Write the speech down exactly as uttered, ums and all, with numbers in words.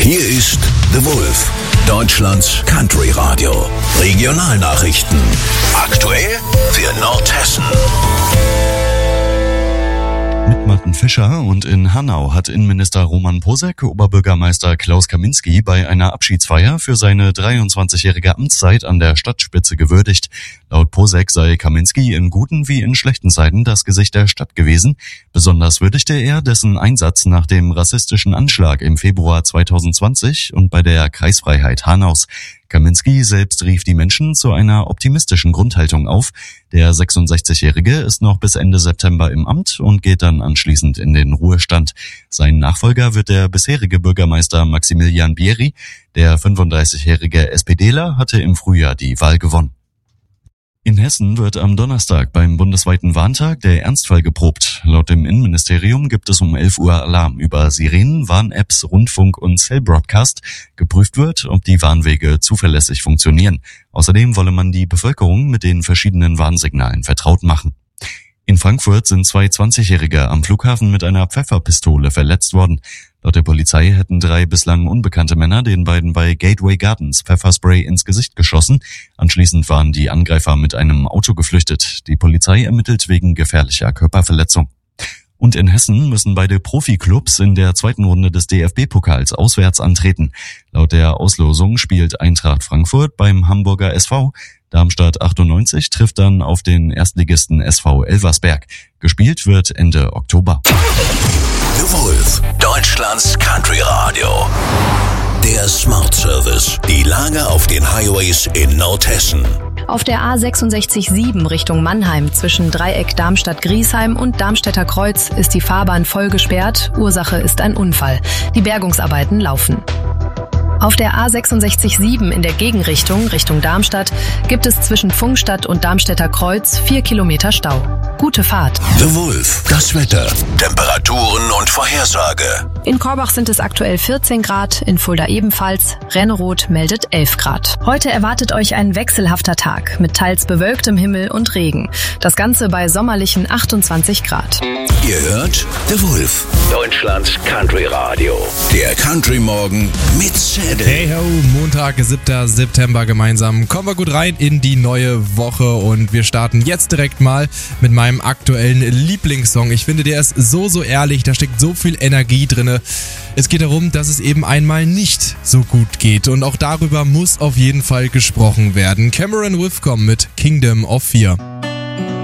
Hier ist The Wolf, Deutschlands Country Radio. Regionalnachrichten. Aktuell für Nordhessen. Mit Martin Fischer und in Hanau hat Innenminister Roman Posek Oberbürgermeister Klaus Kaminski bei einer Abschiedsfeier für seine dreiundzwanzigjährige Amtszeit an der Stadtspitze gewürdigt. Laut Posek sei Kaminski in guten wie in schlechten Zeiten das Gesicht der Stadt gewesen. Besonders würdigte er dessen Einsatz nach dem rassistischen Anschlag im Februar zweitausendzwanzig und bei der Kreisfreiheit Hanaus. Kaminski selbst rief die Menschen zu einer optimistischen Grundhaltung auf. Der sechsundsechzigjährige ist noch bis Ende September im Amt und geht dann anschließend in den Ruhestand. Sein Nachfolger wird der bisherige Bürgermeister Maximilian Bieri. Der fünfunddreißigjährige SPDler hatte im Frühjahr die Wahl gewonnen. In Hessen wird am Donnerstag beim bundesweiten Warntag der Ernstfall geprobt. Laut dem Innenministerium gibt es um elf Uhr Alarm über Sirenen, Warn-Apps, Rundfunk und Cell-Broadcast. Geprüft wird, ob die Warnwege zuverlässig funktionieren. Außerdem wolle man die Bevölkerung mit den verschiedenen Warnsignalen vertraut machen. In Frankfurt sind zwei zwanzigjährige am Flughafen mit einer Pfefferpistole verletzt worden. Laut der Polizei hätten drei bislang unbekannte Männer den beiden bei Gateway Gardens Pfefferspray ins Gesicht geschossen. Anschließend waren die Angreifer mit einem Auto geflüchtet. Die Polizei ermittelt wegen gefährlicher Körperverletzung. Und in Hessen müssen beide Profiklubs in der zweiten Runde des D F B-Pokals auswärts antreten. Laut der Auslosung spielt Eintracht Frankfurt beim Hamburger S V. Darmstadt achtundneunzig trifft dann auf den Erstligisten S V Elversberg. Gespielt wird Ende Oktober. The Wolf, Deutschlands Country Radio. Der Smart Service. Die Lage auf den Highways in Nordhessen. Auf der A sechsundsechzig sieben Richtung Mannheim zwischen Dreieck Darmstadt-Griesheim und Darmstädter Kreuz ist die Fahrbahn voll gesperrt. Ursache ist ein Unfall. Die Bergungsarbeiten laufen. Auf der A sechsundsechzig sieben in der Gegenrichtung, Richtung Darmstadt, gibt es zwischen Pfungstadt und Darmstädter Kreuz vier Kilometer Stau. Gute Fahrt. The Wolf, das Wetter, Temperaturen und Vorhersage. In Korbach sind es aktuell vierzehn Grad, in Fulda ebenfalls. Renneroth meldet elf Grad. Heute erwartet euch ein wechselhafter Tag mit teils bewölktem Himmel und Regen. Das Ganze bei sommerlichen achtundzwanzig Grad. Ihr hört The Wolf, Deutschlands Country Radio. Der Country Morgen mit Zedel. Hey ho, Montag, siebter September gemeinsam. Kommen wir gut rein in die neue Woche und wir starten jetzt direkt mal mit meinem aktuellen Lieblingssong. Ich finde, der ist so, so ehrlich, da steckt so viel Energie drinne. Es geht darum, dass es eben einmal nicht so gut geht und auch darüber muss auf jeden Fall gesprochen werden. Cameron Whitcomb mit Kingdom of Fear.